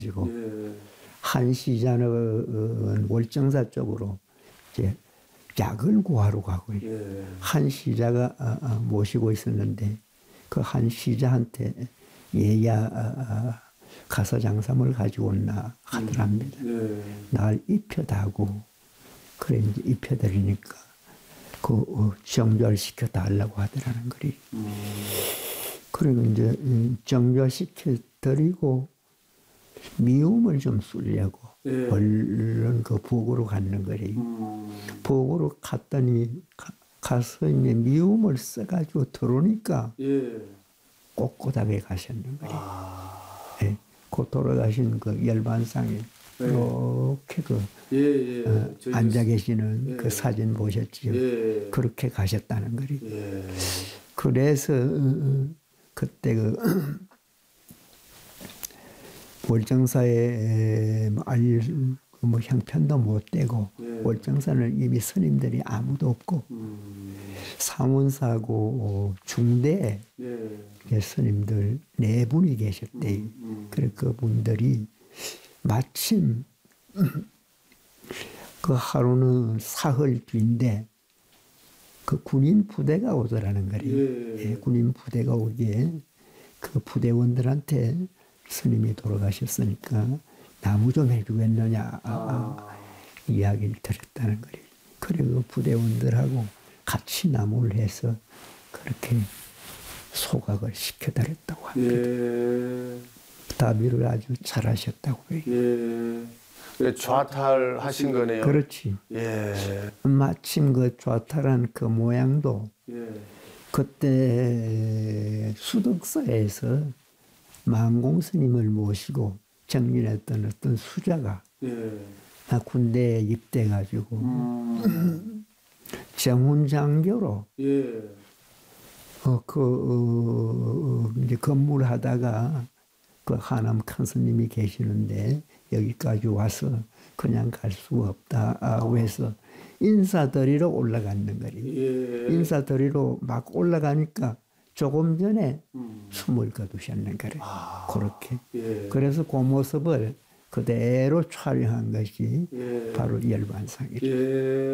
가지고 예. 한시자는 월정사 쪽으로 이제 약을 구하러 가고 예. 한시자가 모시고 있었는데 그 한시자한테 얘야 가서 장삼을 가지고 온나 하더랍니다. 예. 날 입혀다고 그래 이제 입혀드리니까 그 정절시켜 달라고 하더라는 거리. 그리고 이제 정절시켜 드리고 미움을 좀 쏠려고 예. 얼른 그 부엌으로 갔는 거리. 부엌으로 갔더니 가서 이제 미움을 써가지고 들어오니까 예. 꼿꼿하게 가셨는 거리. 아. 예. 그 돌아가신 그 열반상에 예. 이렇게 그 예, 예. 앉아 계시는 예. 그 사진 보셨지요? 예. 그렇게 가셨다는 거리. 예. 그래서 그때 그 월정사에 뭐 형편도 못 되고 예. 월정사는 이미 스님들이 아무도 없고 사문사고 중대에 예. 스님들 네 분이 계셨대. 그래서 그분들이 마침 그 하루는 사흘 뒤인데 그 군인 부대가 오더라는 거리. 예. 예, 군인 부대가 오기에 그 부대원들한테 스님이 돌아가셨으니까 나무 좀 해주겠느냐 이야기를 들었다는 거리. 그리고 부대원들하고 같이 나무를 해서 그렇게 소각을 시켜드렸다고 합니다. 예. 다비를 아주 잘하셨다고 해요. 예. 좌탈하신 거네요. 그렇지. 예. 마침 그 좌탈한 그 모양도 예. 그때 수덕사에서 만공 스님을 모시고 정진했던 어떤 수자가 예. 군대에 입대해가지고 정훈장교로 예. 이제 근무를 하다가 그 하남 큰 스님이 계시는데 여기까지 와서 그냥 갈 수가 없다고 해서 인사드리러 올라갔는 거리. 예. 인사드리러 막 올라가니까 조금 전에 숨을 거두셨는 거래. 그렇게. 예. 그래서 그 모습을 그대로 촬영한 것이 예. 바로 열반상이죠. 예.